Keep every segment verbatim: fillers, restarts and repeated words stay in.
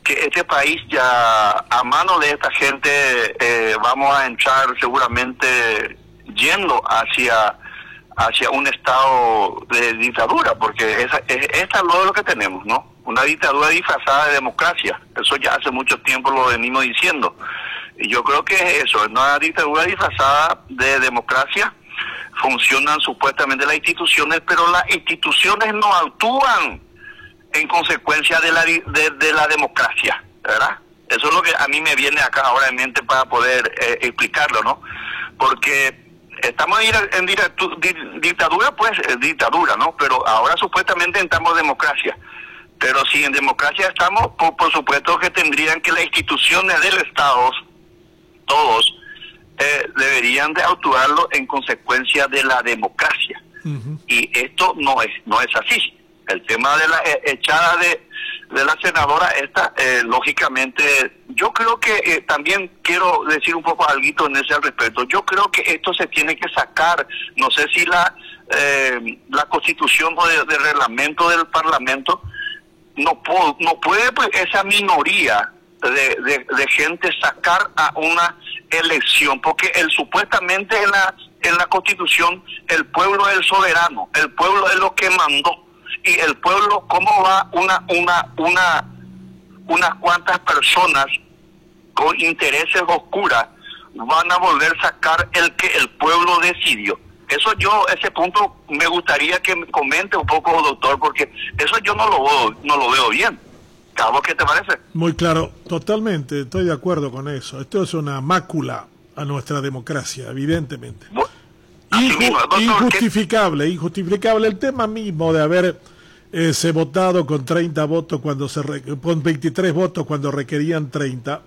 que este país ya, a mano de esta gente, eh, vamos a entrar seguramente yendo hacia hacia un estado de dictadura, porque esa, es, esta es lo que tenemos, ¿no? Una dictadura disfrazada de democracia. Eso ya hace mucho tiempo lo venimos diciendo. Y yo creo que es eso, es una dictadura disfrazada de democracia. Funcionan supuestamente las instituciones, pero las instituciones no actúan en consecuencia de la de, de la democracia, ¿verdad? Eso es lo que a mí me viene acá ahora en mente para poder eh, explicarlo, ¿no? Porque estamos en dictadura, pues dictadura, ¿no? Pero ahora supuestamente estamos en democracia. Pero si en democracia estamos, por, por supuesto que tendrían que las instituciones del Estado, todos, eh, deberían de actuarlo en consecuencia de la democracia. Uh-huh. Y esto no es no es así. El tema de la eh, echada de, de la senadora esta, eh, lógicamente, yo creo que eh, también quiero decir un poco algo en ese al respecto. Yo creo que esto se tiene que sacar, no sé si la eh, la constitución o de, de reglamento del Parlamento no, po, no puede, pues, esa minoría de, de, de gente sacar a una elección, porque el supuestamente en la, en la constitución el pueblo es el soberano, el pueblo es lo que mandó. Y el pueblo, ¿cómo va una una una unas cuantas personas con intereses oscuros van a volver a sacar el que el pueblo decidió? Eso yo, ese punto me gustaría que me comente un poco, doctor, porque eso yo no lo veo, no lo veo bien. ¿Cabo, qué te parece? Muy claro, totalmente, estoy de acuerdo con eso. Esto es una mácula a nuestra democracia, evidentemente. Bueno, Inju mismo, doctor, injustificable, ¿qué? injustificable el tema mismo de haber eh, se votado con treinta votos cuando se re, con veintitrés votos cuando requerían treinta,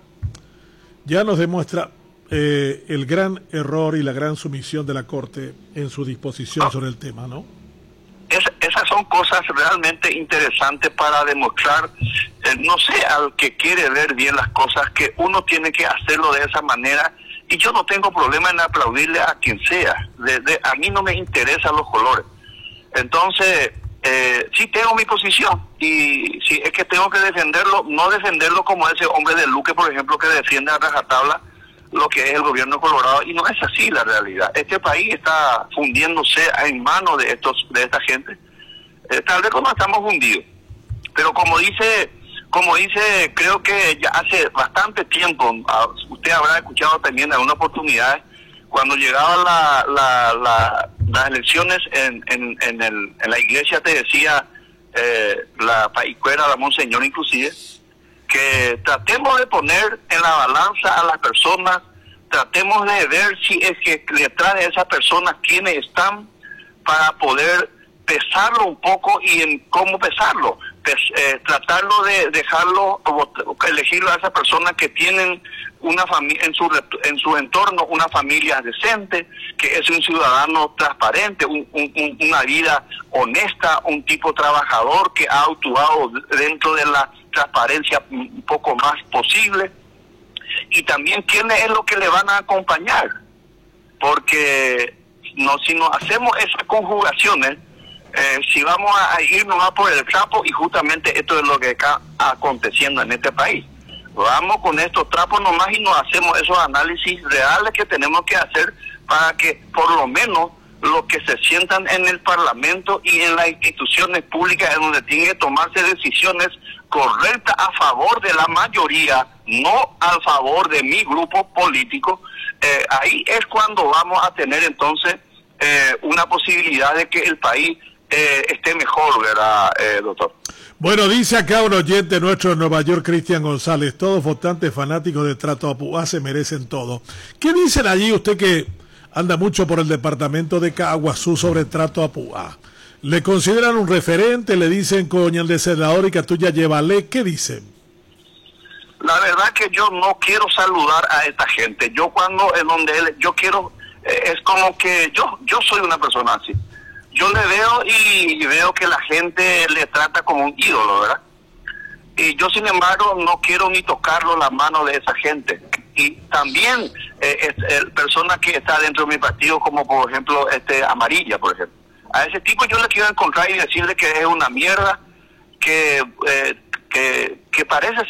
ya nos demuestra eh, el gran error y la gran sumisión de la Corte en su disposición no. sobre el tema, ¿no? Es, esas son cosas realmente interesantes para demostrar, eh, no sé, al que quiere ver bien las cosas, que uno tiene que hacerlo de esa manera. Y yo no tengo problema en aplaudirle a quien sea. De, de, a mí no me interesan los colores. Entonces, eh, sí tengo mi posición. Y si es que tengo que defenderlo, no defenderlo como ese hombre de Luque, por ejemplo, que defiende a rajatabla lo que es el gobierno de Colorado. Y no es así la realidad. Este país está fundiéndose en manos de estos de esta gente. Eh, tal vez como estamos hundidos. Pero como dice... Como dice, creo que ya hace bastante tiempo, usted habrá escuchado también en alguna oportunidad, cuando llegaban la, la, la, las elecciones en, en, en, el, en la iglesia, te decía eh, la paicuera, la monseñor inclusive, que tratemos de poner en la balanza a las personas, tratemos de ver si es que detrás de esas personas quiénes están, para poder pesarlo un poco y en cómo pesarlo. Pues, eh, tratarlo de dejarlo, elegirlo a esas personas que tienen una familia en su en su entorno, una familia decente, que es un ciudadano transparente, un, un, una vida honesta, un tipo trabajador que ha actuado dentro de la transparencia un poco más posible, y también quiénes es lo que le van a acompañar, porque no, si nos hacemos esas conjugaciones, Eh, si vamos a irnos más por el trapo, y justamente esto es lo que está aconteciendo en este país. Vamos con estos trapos nomás y nos hacemos esos análisis reales que tenemos que hacer para que por lo menos los que se sientan en el Parlamento y en las instituciones públicas, en donde tienen que tomarse decisiones correctas a favor de la mayoría, no a favor de mi grupo político, eh, ahí es cuando vamos a tener entonces eh, una posibilidad de que el país Eh, esté mejor, ¿verdad, eh, doctor? Bueno, dice acá un oyente nuestro en Nueva York, Cristian González: todos votantes fanáticos de Trato Apuá se merecen todo. ¿Qué dicen allí, usted que anda mucho por el departamento de Caguazú, sobre Trato Apuá? ¿Le consideran un referente? ¿Le dicen coña el de senador y que tú ya llévale? ¿Qué dicen? La verdad que yo no quiero saludar a esta gente. Yo cuando, en donde él, yo quiero, eh, es como que yo, yo soy una persona así. Yo le veo y veo que la gente le trata como un ídolo, ¿verdad? Y yo, sin embargo, no quiero ni tocarlo la mano de esa gente. Y también eh, es, eh, personas que está dentro de mi partido, como por ejemplo este Amarilla, por ejemplo. A ese tipo yo le quiero encontrar y decirle que es una mierda, que, eh, que, que parece